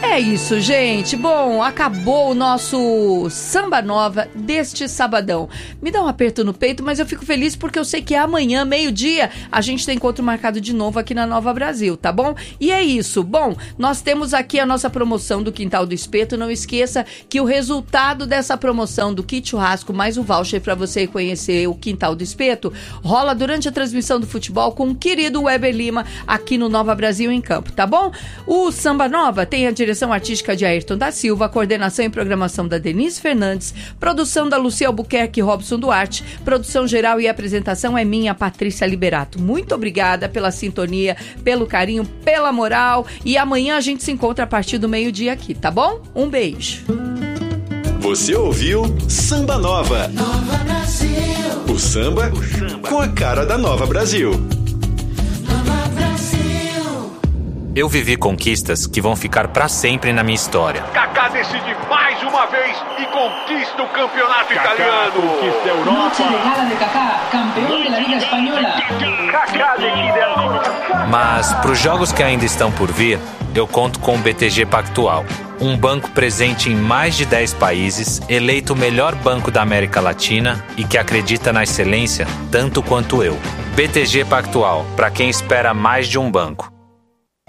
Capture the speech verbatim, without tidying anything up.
É isso, gente. Bom, acabou o nosso Samba Nova deste sabadão. Me dá um aperto no peito, mas eu fico feliz porque eu sei que amanhã, meio-dia, a gente tem encontro marcado de novo aqui na Nova Brasil, tá bom? E é isso. Bom, nós temos aqui a nossa promoção do Quintal do Espeto. Não esqueça que o resultado dessa promoção do kit churrasco mais o voucher para você conhecer o Quintal do Espeto rola durante a transmissão do futebol com o querido Weber Lima aqui no Nova Brasil em Campo, tá bom? O Samba Nova tem a direção artística de Ayrton da Silva, coordenação e programação da Denise Fernandes, produção da Lucia Albuquerque e Robson Duarte, produção geral e apresentação é minha, Patrícia Liberato. Muito obrigada pela sintonia, pelo carinho, pela moral, e amanhã a gente se encontra a partir do meio-dia aqui, tá bom? Um beijo. Você ouviu Samba Nova. Nova Brasil. O samba, o samba com a cara da Nova Brasil. Nova Brasil. Eu vivi conquistas que vão ficar pra sempre na minha história. Kaká decide mais uma vez e conquista o campeonato Kaká italiano. Conquista a Europa. Noche de gala de Kaká, campeão da Liga Espanhola. Kaká decide a... Mas pros jogos que ainda estão por vir, eu conto com o B T G Pactual, um banco presente em mais de dez países, eleito o melhor banco da América Latina e que acredita na excelência tanto quanto eu. B T G Pactual, para quem espera mais de um banco.